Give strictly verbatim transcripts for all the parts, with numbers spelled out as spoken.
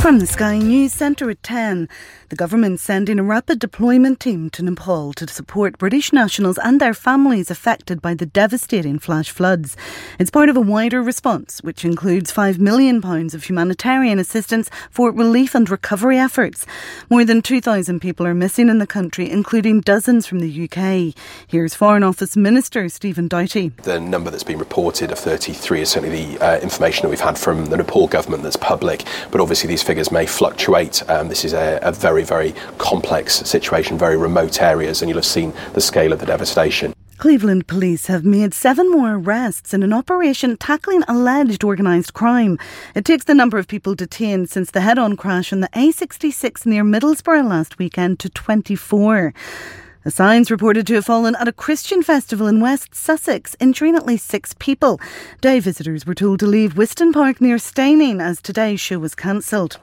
From the Sky News Centre at ten, the government's sending a rapid deployment team to Nepal to support British nationals and their families affected by the devastating flash floods. It's part of a wider response, which includes five million pounds of humanitarian assistance for relief and recovery efforts. More than two thousand people are missing in the country, including dozens from the U K. Here's Foreign Office Minister Stephen Doughty. The number that's been reported of thirty-three is certainly the uh, information that we've had from the Nepal government that's public, but obviously these figures may fluctuate. Um, this is a, a very, very complex situation, very remote areas, and you'll have seen the scale of the devastation. Cleveland police have made seven more arrests in an operation tackling alleged organised crime. It takes the number of people detained since the head-on crash on the A sixty-six near Middlesbrough last weekend to twenty-four. The signs reported to have fallen at a Christian festival in West Sussex, injuring at least six people. Day visitors were told to leave Whiston Park near Steyning as today's show was cancelled.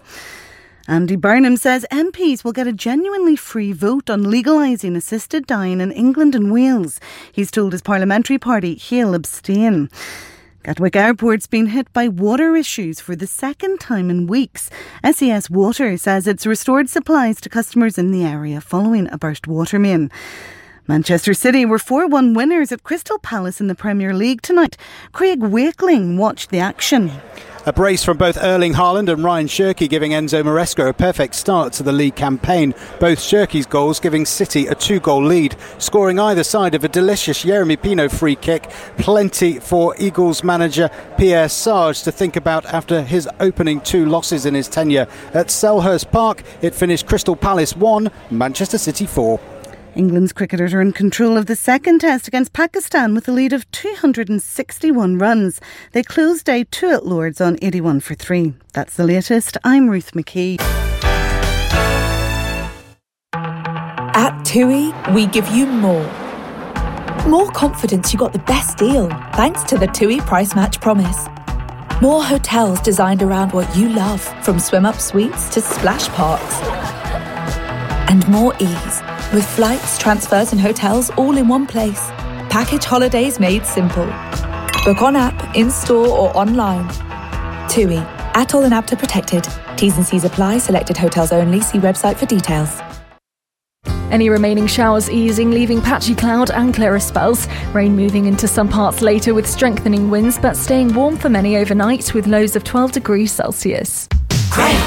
Andy Burnham says M Ps will get a genuinely free vote on legalising assisted dying in England and Wales. He's told his parliamentary party he'll abstain. Gatwick Airport's been hit by water issues for the second time in weeks. S E S Water says it's restored supplies to customers in the area following a burst water main. Manchester City were four one winners at Crystal Palace in the Premier League tonight. Craig Wakeling watched the action. A brace from both Erling Haaland and Ryan Shirky giving Enzo Maresca a perfect start to the league campaign. Both Shirky's goals giving City a two-goal lead, scoring either side of a delicious Jeremy Pino free kick. Plenty for Eagles manager Pierre Sarge to think about after his opening two losses in his tenure at Selhurst Park. It finished Crystal Palace one, Manchester City four. England's cricketers are in control of the second test against Pakistan with a lead of two hundred sixty-one runs. They closed day two at Lord's on eighty-one for three. That's the latest. I'm Ruth McKee. At TUI, we give you more. More confidence you got the best deal thanks to the TUI Price Match Promise. More hotels designed around what you love, from swim-up suites to splash parks. And more ease, with flights, transfers and hotels all in one place. Package holidays made simple. Book on app, in-store or online. TUI. Atoll and APTA protected. T's and C's apply. Selected hotels only. See website for details. Any remaining showers easing, leaving patchy cloud and clearer spells. Rain moving into some parts later with strengthening winds, but staying warm for many overnight with lows of twelve degrees Celsius. Great.